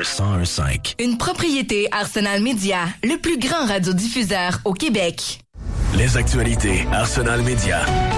101.5. Une propriété Arsenal Média, le plus grand radiodiffuseur au Québec. Les actualités Arsenal Média.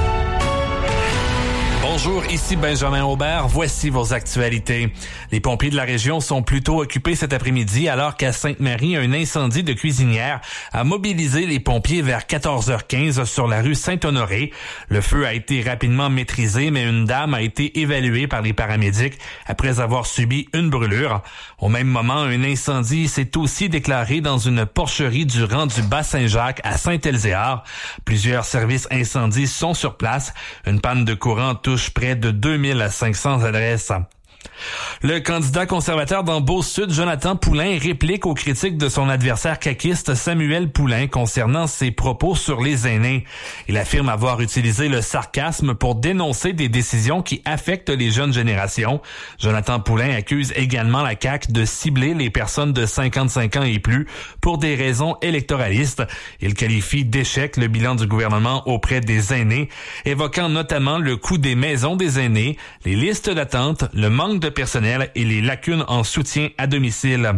Bonjour, ici Benjamin Aubert. Voici vos actualités. Les pompiers de la région sont plutôt occupés cet après-midi alors qu'à Sainte-Marie, un incendie de cuisinière a mobilisé les pompiers vers 14h15 sur la rue Saint-Honoré. Le feu a été rapidement maîtrisé, mais une dame a été évaluée par les paramédics après avoir subi une brûlure. Au même moment, un incendie s'est aussi déclaré dans une porcherie du rang du Bas-Saint-Jacques à Saint-Elzéar. Plusieurs services incendies sont sur place. Une panne de courant touche près de 2500 adresses. Le candidat conservateur dans Beauce-Sud, Jonathan Poulain, réplique aux critiques de son adversaire caquiste Samuel Poulain concernant ses propos sur les aînés. Il affirme avoir utilisé le sarcasme pour dénoncer des décisions qui affectent les jeunes générations. Jonathan Poulain accuse également la CAQ de cibler les personnes de 55 ans et plus pour des raisons électoralistes. Il qualifie d'échec le bilan du gouvernement auprès des aînés, évoquant notamment le coût des maisons des aînés, les listes d'attente, le manque de personnel et les lacunes en soutien à domicile.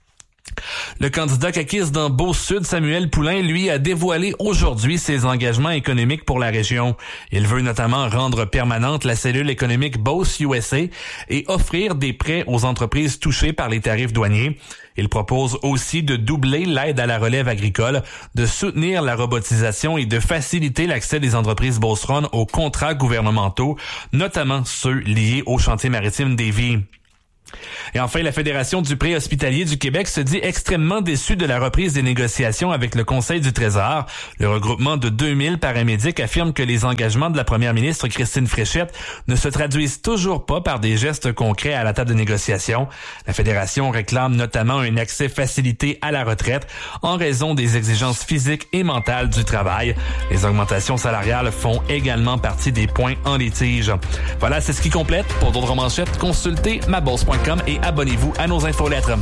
Le candidat caquiste dans Beauce-Sud, Samuel Poulain, lui, a dévoilé aujourd'hui ses engagements économiques pour la région. Il veut notamment rendre permanente la cellule économique Beauce USA et offrir des prêts aux entreprises touchées par les tarifs douaniers. Il propose aussi de doubler l'aide à la relève agricole, de soutenir la robotisation et de faciliter l'accès des entreprises beauceronnes aux contrats gouvernementaux, notamment ceux liés au chantier maritime d'Évis. Et enfin, la Fédération du préhospitalier du Québec se dit extrêmement déçue de la reprise des négociations avec le Conseil du Trésor. Le regroupement de 2000 paramédics affirme que les engagements de la première ministre Christine Fréchette ne se traduisent toujours pas par des gestes concrets à la table de négociation. La Fédération réclame notamment un accès facilité à la retraite en raison des exigences physiques et mentales du travail. Les augmentations salariales font également partie des points en litige. Voilà, c'est ce qui complète. Pour d'autres manchettes, consultez maboss.com et abonnez-vous à nos infolettres.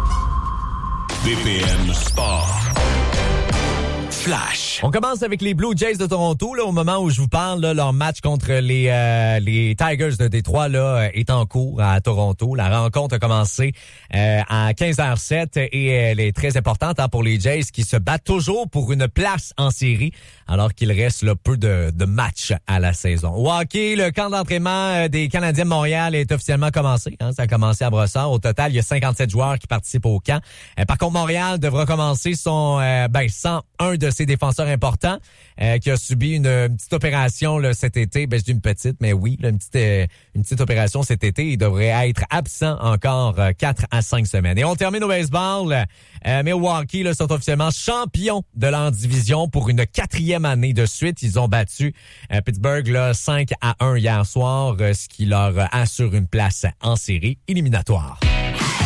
BPM Sport. Flash. On commence avec les Blue Jays de Toronto. Là, au moment où je vous parle, là, leur match contre les Tigers de Détroit là, est en cours à Toronto. La rencontre a commencé à 15h07 et elle est très importante pour les Jays qui se battent toujours pour une place en série alors qu'il reste là, peu de matchs à la saison. Au hockey, le camp d'entraînement des Canadiens de Montréal est officiellement commencé. Ça a commencé à Brossard. Au total, il y a 57 joueurs qui participent au camp. Par contre, Montréal devra commencer sans un de ses défenseurs importants qui a subi une petite opération là, cet été. Je dis une petite, mais oui, là, une petite opération cet été. Il devrait être absent encore 4 à 5 semaines. Et on termine au baseball. Milwaukee là, sont officiellement champions de leur division pour une 4e année de suite. Ils ont battu Pittsburgh là, 5 à 1 hier soir, ce qui leur assure une place en série éliminatoire.